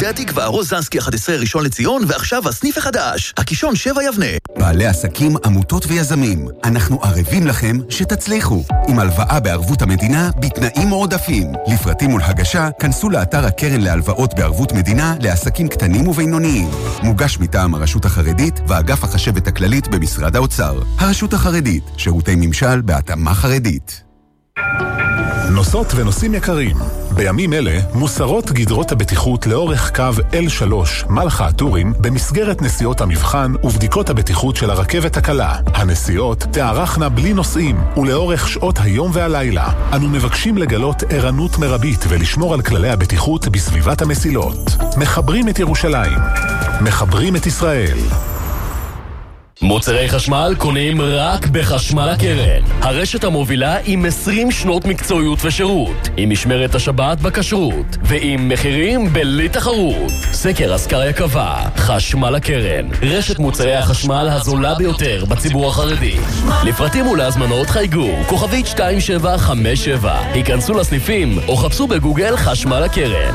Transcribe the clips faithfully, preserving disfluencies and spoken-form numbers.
שדה התקווה, רוזנסקי אחת עשרה, ראשון לציון, ועכשיו הסניף החדש, הקישון שבע יבנה. בעלי עסקים, עמותות ויזמים, אנחנו ערבים לכם שתצליחו. עם הלוואה בערבות המדינה בתנאים מועדפים. לפרטים ולהגשה, כנסו לאתר הקרן להלוואות בערבות מדינה לעסקים קטנים ובינוניים. מוגש מטעם הרשות החרדית ואגף החשבת הכללית במשרד האוצר. הרשות החרדית, שירותי ממשל בהתאמה חרדית. נוסעות ונוסעים יקרים, בימים אלה מוסרות גדרות הבטיחות לאורך קו אל שלוש מלחה הטורים במסגרת נסיעות המבחן ובדיקות הבטיחות של הרכבת הקלה. הנסיעות תארכנה בלי נוסעים ולאורך שעות היום והלילה. אנו מבקשים לגלות ערנות מרבית ולשמור על כללי הבטיחות בסביבת המסילות. מחברים את ירושלים, מחברים את ישראל. מוצרי חשמל קונים רק בחשמל הקרן. הרשת המובילה עם עשרים שנות מקצועיות ושירות, עם משמרת השבת בכשרות, ועם מחירים בלי תחרות. סקר אסקריה קבע, חשמל הקרן, רשת מוצרי החשמל הזולה ביותר בציבור החרדי. לפרטים ולהזמנות חייגו, כוכבית שתיים שבע חמש שבע. היכנסו לסניפים או חפשו בגוגל חשמל הקרן.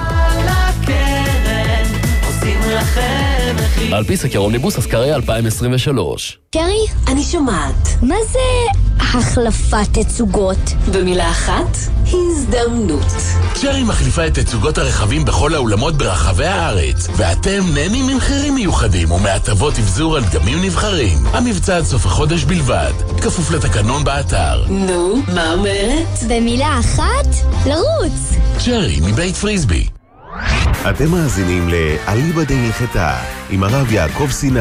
על פי סקר אומניבוס אסקריה אלפיים עשרים ושלוש. קרי, אני שומעת. מה זה החלפת תצוגות? במילה אחת, הזדמנות. צ'רי מחליפה את תצוגות הרכבים בכל האולמות ברחבי הארץ, ואתם נהנים ממחירים מיוחדים ומהטבות אבזור על דגמים נבחרים. המבצע עד סוף החודש בלבד, כפוף לתקנון באתר. נו, מה אומרת? במילה אחת, לרוץ. צ'רי מבית פריסבי. אתם מאזינים לאליבא דהלכתה עם הרב יעקב סיני.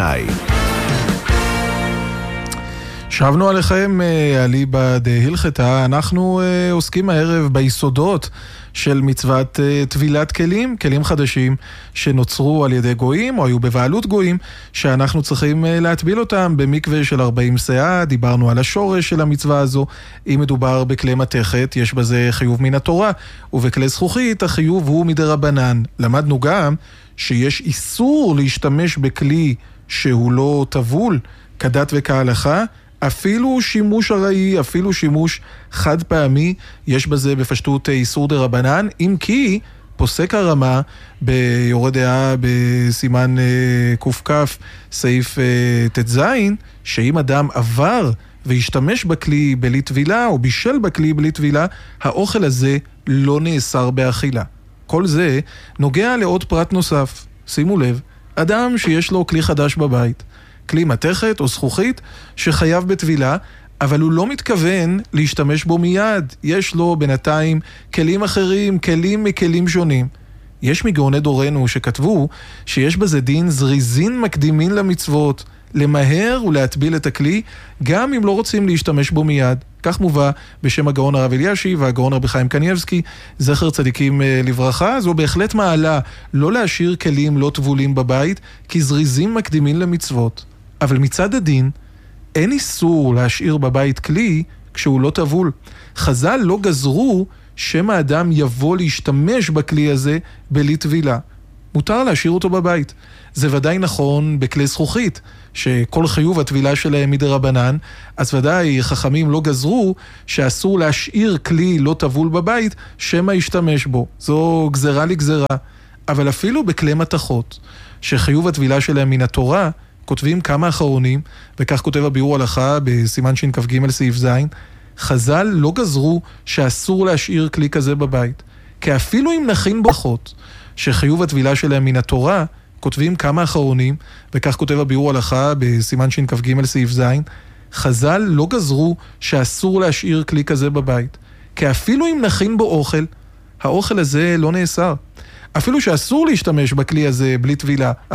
שבנו עליכם אליבא דהלכתה. אנחנו עוסקים הערב ביסודות של מצוות טבילת כלים, כלים חדשים שנוצרו על ידי גויים או היו בבעלות גויים, שאנחנו צריכים להטביל אותם במקווה של ארבעים סאה. דיברנו על השורש של המצווה הזו. אם מדובר בכלי מתכת, יש בזה חיוב מן התורה, ובכלי זכוכית החיוב הוא מדרבנן. למדנו גם שיש איסור להשתמש בכלי שהוא לא טבול כדת וכהלכה, אפילו שימוש הראי, אפילו שימוש חד פעמי, יש בזה בפשטות איסור דרבנן, אם כי פוסק הרמה ביורה דעה בסימן קופקף סעיף תזין, שאם אדם עבר והשתמש בכלי בלי טבילה או בישל בכלי בלי טבילה, האוכל הזה לא נאסר באכילה. כל זה נוגע לעוד פרט נוסף. שימו לב, אדם שיש לו כלי חדש בבית, כלי מתכת או זכוכית שחייב בטבילה, אבל הוא לא מתכוון להשתמש בו מיד. יש לו בינתיים כלים אחרים, כלים מכלים שונים. יש מגאוני דורנו שכתבו שיש בזה דין זריזין מקדימין למצוות, למהר ולהטביל את הכלי, גם אם לא רוצים להשתמש בו מיד. כך מובא בשם הגאון הרב אלישיב והגאון רבי חיים קניבסקי, זכר צדיקים לברכה. זו בהחלט מעלה לא להשאיר כלים לא טבולים בבית, כי זריזים מקדימים למצוות. אבל מצד הדין, אין איסור להשאיר בבית כלי כשהוא לא טבול. חז"ל לא גזרו שם האדם יבוא להשתמש בכלי הזה בלי טבילה. מותר להשאיר אותו בבית. זה ודאי נכון בכלי זכוכית, שכל חיוב הטבילה שלהם מדרבנן, אז ודאי חכמים לא גזרו שאסור להשאיר כלי לא טבול בבית, שמה ישתמש בו. זו גזרה לגזרה. אבל אפילו בכלי מתכות, שחיוב הטבילה שלהם מן התורה, כותבים כמה אחרונים, וכך כותב הביאור הלכה בסימן שכ"ג סעיף זין, חז"ל לא גזרו שאסור להשאיר כלי כזה בבית. כי אפילו אם נכין ברכות, שחיוב הטבילה שלהם מן התורה, כותבים כמה אחרונים, וכך כותב הביאור הלכה בסימן שכ"ג סעיף זין, חז"ל לא גזרו שאסור להשאיר כלי כזה בבית. כי אפילו אם נכין בו אוכל, האוכל הזה לא נאסר. אפילו שאסור להשתמש בכלי הזה בלי טבילה,